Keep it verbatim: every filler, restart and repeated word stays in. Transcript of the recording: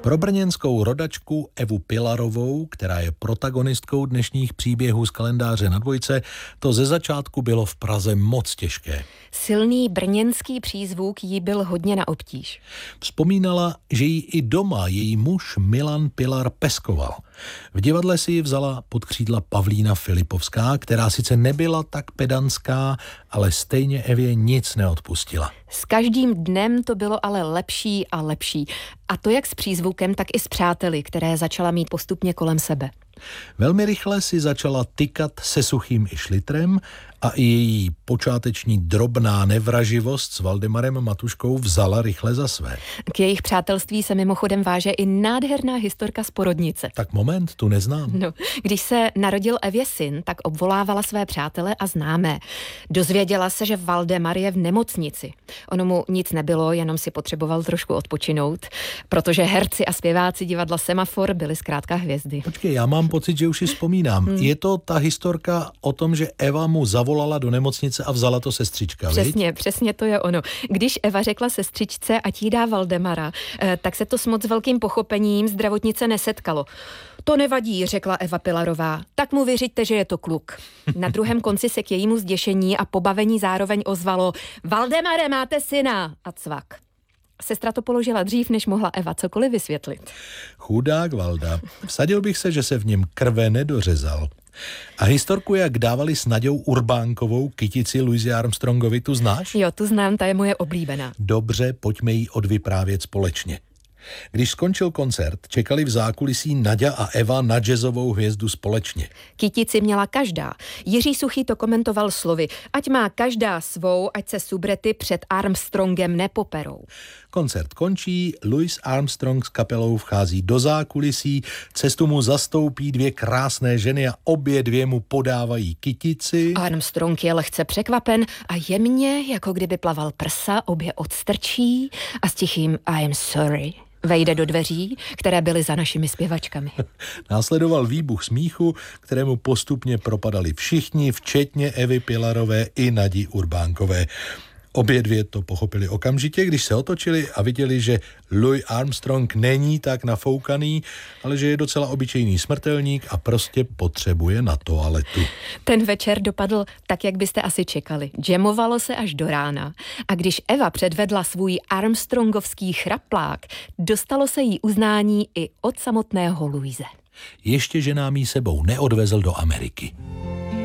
Pro brněnskou rodačku Evu Pilarovou, která je protagonistkou dnešních příběhů z kalendáře na dvojce, to ze začátku bylo v Praze moc těžké. Silný brněnský přízvuk jí byl hodně na obtíž. Vzpomínala, že jí i doma její muž Milan Pilar peskoval. V divadle si ji vzala pod křídla Pavlína Filipovská, která sice nebyla tak pedantská, ale stejně Evě nic neodpustila. S každým dnem to bylo ale lepší a lepší. A to jak s přízvukem, tak i s přáteli, které začala mít postupně kolem sebe. Velmi rychle si začala tykat se Suchým i Šlitrem a i její počáteční drobná nevraživost s Valdemarem Matuškou vzala rychle za své. K jejich přátelství se mimochodem váže i nádherná historka z porodnice. Tak moment, tu neznám. No, když se narodil Evě syn, tak obvolávala své přátele a známé. Dozvěděla se, že Valdemar je v nemocnici. Ono mu nic nebylo, jenom si potřeboval trošku odpočinout, protože herci a zpěváci divadla Semafor byli zkrátka hvězdy. Počkej, já mám pocit, že už si vzpomínám. Hmm. Je to ta historka o tom, že Eva mu zavolala do nemocnice a vzala to sestřička, Přesně, viď? přesně to je ono. Když Eva řekla sestřičce, ať jí dá Valdemara, tak se to s moc velkým pochopením zdravotnice nesetkalo. To nevadí, řekla Eva Pilarová. Tak mu vyřiďte, že je to kluk. Na druhém konci se k jejímu zděšení a pobavení zároveň ozvalo: Valdemare, máte syna! A cvak. Sestra to položila dřív, než mohla Eva cokoliv vysvětlit. Chudák Valda. Vsadil bych se, že se v něm krve nedořezal. A historku, jak dávali s Naďou Urbánkovou kytici Louise Armstrongovi, tu znáš? Jo, tu znám, ta je moje oblíbená. Dobře, pojďme jí odvyprávět společně. Když skončil koncert, čekali v zákulisí Naďa a Eva na jazzovou hvězdu společně. Kytici měla každá. Jiří Suchý to komentoval slovy: ať má každá svou, ať se subrety před Armstrongem nepoperou. Koncert končí, Louis Armstrong s kapelou vchází do zákulisí, cestu mu zastoupí dvě krásné ženy a obě dvě mu podávají kytici. Armstrong je lehce překvapen a jemně, jako kdyby plaval prsa, obě odstrčí a s tichým I'm sorry vejde do dveří, které byly za našimi zpěvačkami. Následoval výbuch smíchu, kterému postupně propadali všichni, včetně Evy Pilarové i Nadi Urbánkové. Obě dvě to pochopili okamžitě, když se otočili a viděli, že Louis Armstrong není tak nafoukaný, ale že je docela obyčejný smrtelník a prostě potřebuje na toaletu. Ten večer dopadl tak, jak byste asi čekali. Jamovalo se až do rána. A když Eva předvedla svůj armstrongovský chraplák, dostalo se jí uznání i od samotného Louise. Ještě, že nám jí sebou neodvezl do Ameriky.